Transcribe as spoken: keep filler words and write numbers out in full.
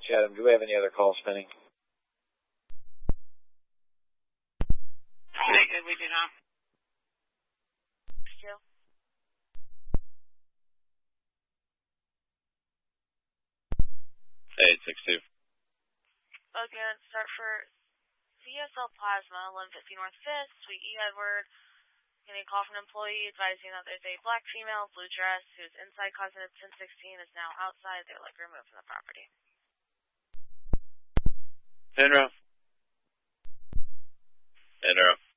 Chatham. Do we have any other calls pending? Very good, we do not. Two. eight six two. Okay, start for C S L Plasma, eleven fifty North fifth, Suite E. Edward. Getting a call from an employee advising that there's a black female, blue dress, who's inside causing a ten sixteen, is now outside. They're like removed from the property. Enro. Enro.